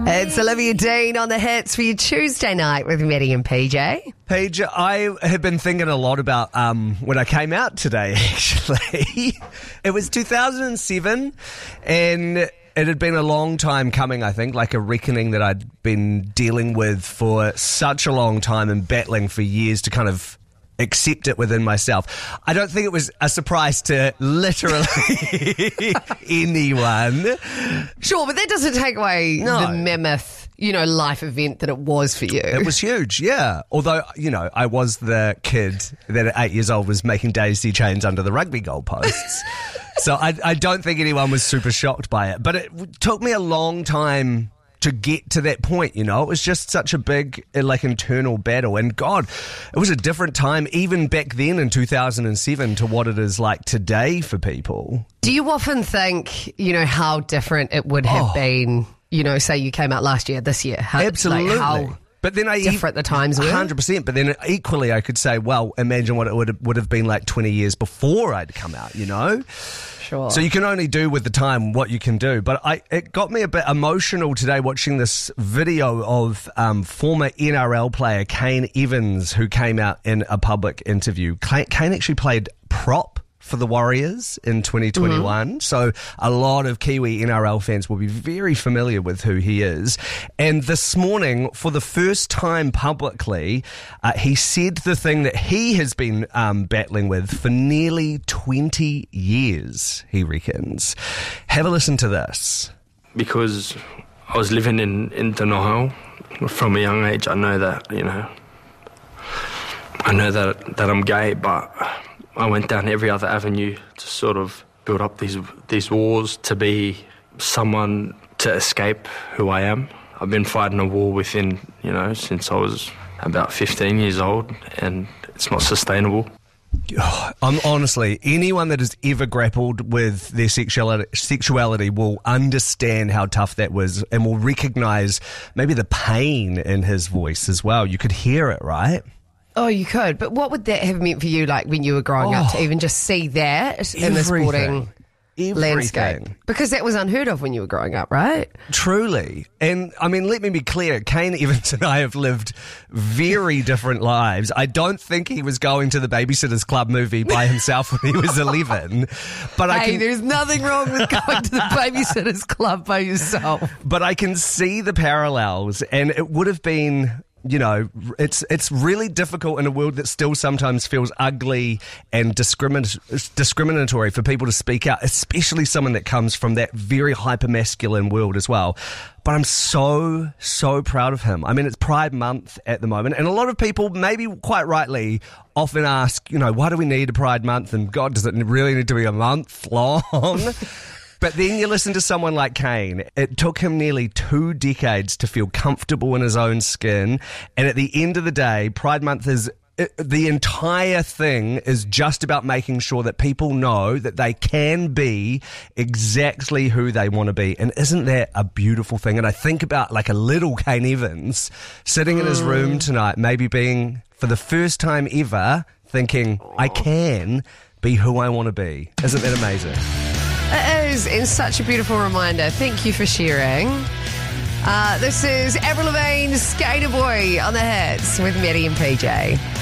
It's Olivia Dean on the hits for your Tuesday night with Maddie and PJ. Paige, I have been thinking a lot about when I came out today, actually. It was 2007, and it had been a long time coming, I think, like a reckoning that I'd been dealing with for such a long time and battling for years to kind of accept it within myself. I don't think it was a surprise to literally anyone. Sure, but that doesn't take away the mammoth, life event that it was for you. It was huge, yeah. Although, I was the kid that at 8 years old was making daisy chains under the rugby goalposts. So I don't think anyone was super shocked by it. But it took me a long time to get to that point, it was just such a big, internal battle. And God, it was a different time even back then in 2007 to what it is like today for people. Do you often think, how different it would have been, say you came out last year, this year? Absolutely. How but then different the times were? 100%. But then equally I could say, well, imagine what it would have been like 20 years before I'd come out, Sure. So you can only do with the time what you can do. But it got me a bit emotional today watching this video of former NRL player Kane Evans, who came out in a public interview. Kane actually played prop for the Warriors in 2021. So a lot of Kiwi NRL fans will be very familiar with who he is. And this morning, for the first time publicly, he said the thing that he has been battling with for nearly 20 years, he reckons. Have a listen to this. Because I was living in denial from a young age. I know that, I know that I'm gay, but I went down every other avenue to sort of build up these walls to be someone to escape who I am. I've been fighting a war within, since I was about 15 years old, and it's not sustainable. Honestly, anyone that has ever grappled with their sexuality will understand how tough that was and will recognise maybe the pain in his voice as well. You could hear it, right? Oh, you could. But what would that have meant for you, like, when you were growing up, to even just see that in the sporting landscape? Because that was unheard of when you were growing up, right? Truly. And, let me be clear. Kane Evans and I have lived very different lives. I don't think he was going to the Babysitters Club movie by himself when he was 11. But there's nothing wrong with going to the Babysitters Club by yourself. But I can see the parallels, and it would have been... it's really difficult in a world that still sometimes feels ugly and discriminatory for people to speak out, especially someone that comes from that very hyper-masculine world as well. But I'm so, so proud of him. It's Pride Month at the moment, and a lot of people, maybe quite rightly, often ask, why do we need a Pride Month? And God, does it really need to be a month long? But then you listen to someone like Kane. It took him nearly 2 decades to feel comfortable in his own skin. And at the end of the day, Pride Month the entire thing is just about making sure that people know that they can be exactly who they want to be. And isn't that a beautiful thing? And I think about like a little Kane Evans sitting in his room tonight, maybe being, for the first time ever, thinking, I can be who I want to be. Isn't that amazing? It is, and such a beautiful reminder. Thank you for sharing. This is Avril Lavigne's Skater Boy on the hits with Maddie and PJ.